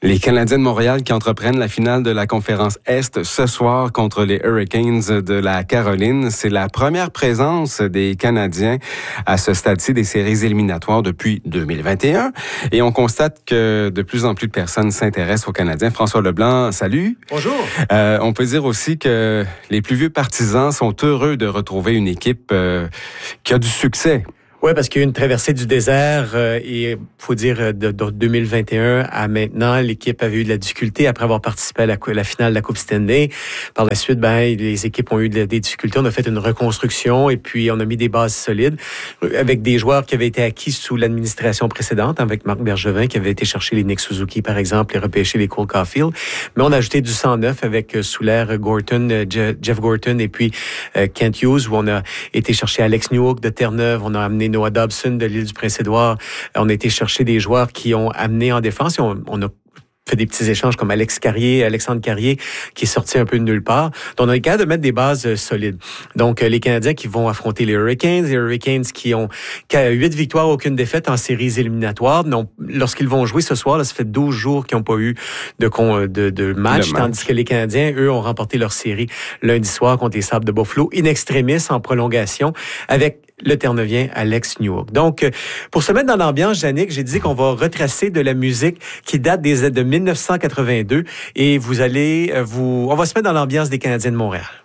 Les Canadiens de Montréal qui entreprennent la finale de la conférence Est ce soir contre les Hurricanes de la Caroline. C'est la première présence des Canadiens à ce stade-ci des séries éliminatoires depuis 2021. Et on constate que de plus en plus de personnes s'intéressent aux Canadiens. François Leblanc, salut. Bonjour. On peut dire aussi que les plus vieux partisans sont heureux de retrouver une équipe qui a du succès. Oui, parce qu'il y a eu une traversée du désert et faut dire de 2021 à maintenant, l'équipe avait eu de la difficulté après avoir participé à la finale de la Coupe Stanley. Par la suite, les équipes ont eu des difficultés. On a fait une reconstruction et puis on a mis des bases solides avec des joueurs qui avaient été acquis sous l'administration précédente, avec Marc Bergevin qui avait été chercher les Nick Suzuki, par exemple, et repêcher les Cole Caulfield. Mais on a ajouté du sang neuf avec sous l'air Gorton, Jeff Gorton et puis Kent Hughes, où on a été chercher Alex Newhook de Terre-Neuve. On a amené Noah Dobson de l'île du Prince-Édouard. On a été chercher des joueurs qui ont amené en défense. Et on a fait des petits échanges comme Alexandre Carrier, qui est sorti un peu de nulle part. Donc, on est capable de mettre des bases solides. Donc, les Canadiens qui vont affronter les Hurricanes qui ont 8 victoires, aucune défaite en séries éliminatoires. Donc, lorsqu'ils vont jouer ce soir, là, ça fait 12 jours qu'ils n'ont pas eu de match, tandis que les Canadiens, eux, ont remporté leur série lundi soir contre les Sabres de Buffalo, in extremis, en prolongation, avec le Terre-Neuvien Alex Newhook. Donc, pour se mettre dans l'ambiance, Jannick, j'ai dit qu'on va retracer de la musique qui date de 1982 et on va se mettre dans l'ambiance des Canadiens de Montréal.